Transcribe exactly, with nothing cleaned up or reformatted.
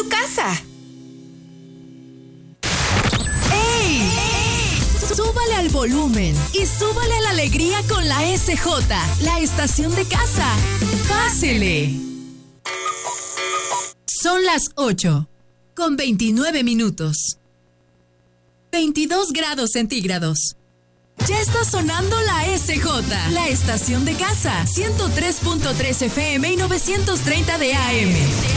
tu casa. ¡Ey! Súbale al volumen y súbale a la alegría con la S J, la estación de casa. Pásele. Son las ocho, con veintinueve minutos. veintidós grados centígrados. Ya está sonando la S J, la estación de casa. ciento tres punto tres F M y novecientos treinta de A M.